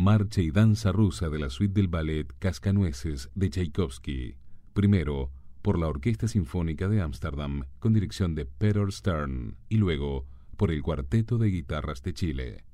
Marcha y danza rusa de la suite del ballet Cascanueces de Tchaikovsky, primero por la Orquesta Sinfónica de Ámsterdam con dirección de Peter Stern y luego por el Cuarteto de Guitarras de Chile.